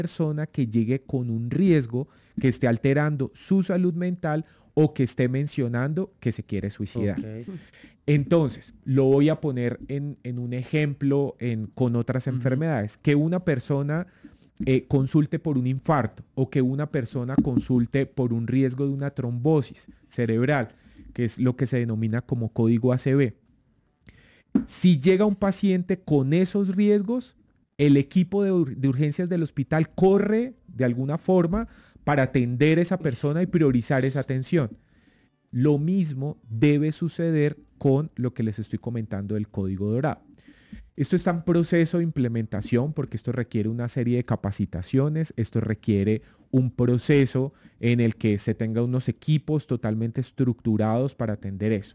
persona que llegue con un riesgo, que esté alterando su salud mental o que esté mencionando que se quiere suicidar. Okay. Entonces, lo voy a poner en un ejemplo con otras enfermedades. Que una persona consulte por un infarto o que una persona consulte por un riesgo de una trombosis cerebral, que es lo que se denomina como código ACV. Si llega un paciente con esos riesgos, el equipo de urgencias del hospital corre de alguna forma para atender a esa persona y priorizar esa atención. Lo mismo debe suceder con lo que les estoy comentando del código dorado. Esto está en proceso de implementación porque esto requiere una serie de capacitaciones, esto requiere un proceso en el que se tenga unos equipos totalmente estructurados para atender eso.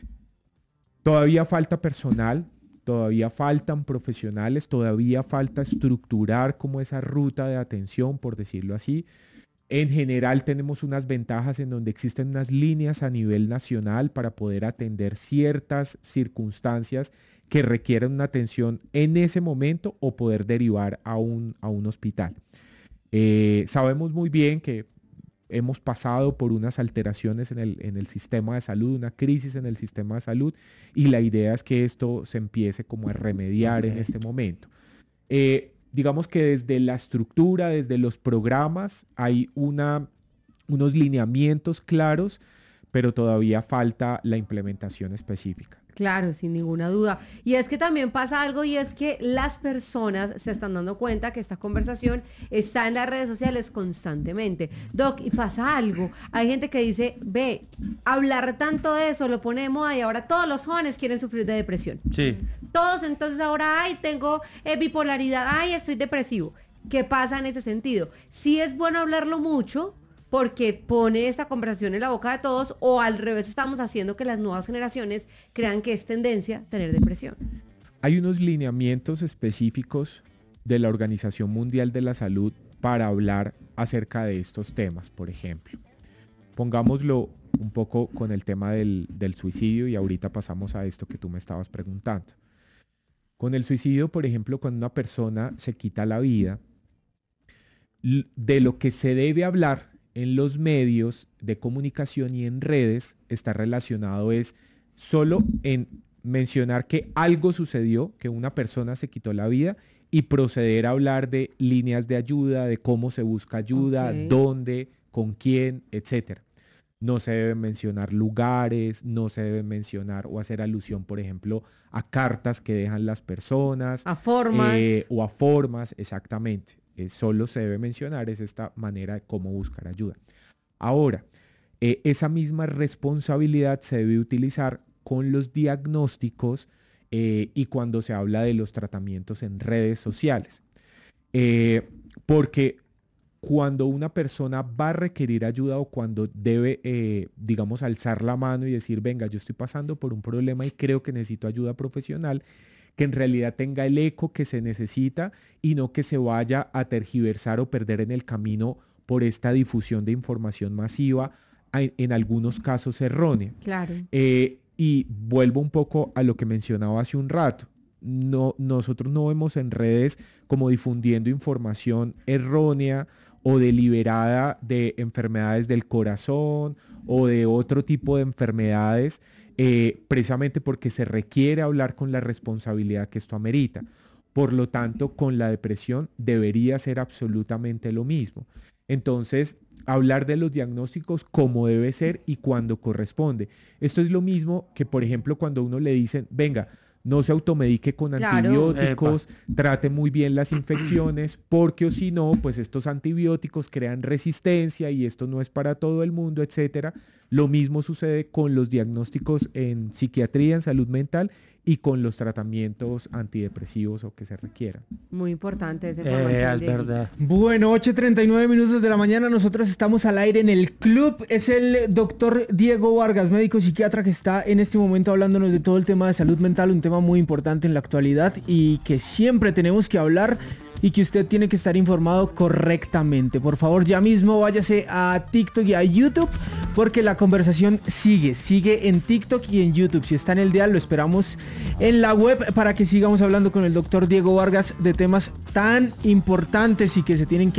Todavía falta personal, todavía faltan profesionales, todavía falta estructurar como esa ruta de atención, por decirlo así. En general tenemos unas ventajas en donde existen unas líneas a nivel nacional para poder atender ciertas circunstancias que requieren una atención en ese momento o poder derivar a un hospital. Sabemos muy bien que hemos pasado por unas alteraciones en el sistema de salud, una crisis en el sistema de salud, y la idea es que esto se empiece como a remediar en este momento. Digamos que desde la estructura, desde los programas, hay unos lineamientos claros, pero todavía falta la implementación específica. Claro, sin ninguna duda. Y es que también pasa algo, y es que las personas se están dando cuenta que esta conversación está en las redes sociales constantemente. Doc, y pasa algo. Hay gente que dice, ve, hablar tanto de eso lo pone de moda y ahora todos los jóvenes quieren sufrir de depresión. Sí. Todos entonces ahora, ay, tengo bipolaridad, ay, estoy depresivo. ¿Qué pasa en ese sentido? Sí es bueno hablarlo mucho, porque pone esta conversación en la boca de todos, o al revés estamos haciendo que las nuevas generaciones crean que es tendencia tener depresión. Hay unos lineamientos específicos de la Organización Mundial de la Salud para hablar acerca de estos temas, por ejemplo. Pongámoslo un poco con el tema del suicidio y ahorita pasamos a esto que tú me estabas preguntando. Con el suicidio, por ejemplo, cuando una persona se quita la vida, de lo que se debe hablar en los medios de comunicación y en redes está relacionado es solo en mencionar que algo sucedió, que una persona se quitó la vida, y proceder a hablar de líneas de ayuda, de cómo se busca ayuda, dónde, con quién, etcétera. No se deben mencionar lugares, no se debe mencionar o hacer alusión, por ejemplo, a cartas que dejan las personas. A formas. O a formas, exactamente. Solo se debe mencionar es esta manera de cómo buscar ayuda. Ahora, esa misma responsabilidad se debe utilizar con los diagnósticos y cuando se habla de los tratamientos en redes sociales. Porque cuando una persona va a requerir ayuda o cuando debe, digamos, alzar la mano y decir, venga, yo estoy pasando por un problema y creo que necesito ayuda profesional, que en realidad tenga el eco que se necesita y no que se vaya a tergiversar o perder en el camino por esta difusión de información masiva, en algunos casos errónea. Claro. Y vuelvo un poco a lo que mencionaba hace un rato. Nosotros no vemos en redes como difundiendo información errónea o deliberada de enfermedades del corazón o de otro tipo de enfermedades, precisamente porque se requiere hablar con la responsabilidad que esto amerita. Por lo tanto, con la depresión debería ser absolutamente lo mismo. Entonces, hablar de los diagnósticos como debe ser y cuando corresponde. Esto es lo mismo que, por ejemplo, cuando a uno le dicen, venga, no se automedique con antibióticos, trate muy bien las infecciones, porque o si no, pues estos antibióticos crean resistencia y esto no es para todo el mundo, etcétera. Lo mismo sucede con los diagnósticos en psiquiatría, en salud mental y con los tratamientos antidepresivos o que se requieran. Muy importante esa información. Verdad. Bueno, 8:39 de la mañana, nosotros estamos al aire en el club. Es el doctor Diego Vargas, médico psiquiatra, que está en este momento hablándonos de todo el tema de salud mental, un tema muy importante en la actualidad y que siempre tenemos que hablar y que usted tiene que estar informado correctamente. Por favor, ya mismo váyase a TikTok y a YouTube, porque la conversación sigue en TikTok y en YouTube. Si está en el dial, lo esperamos en la web para que sigamos hablando con el doctor Diego Vargas de temas tan importantes y que se tienen que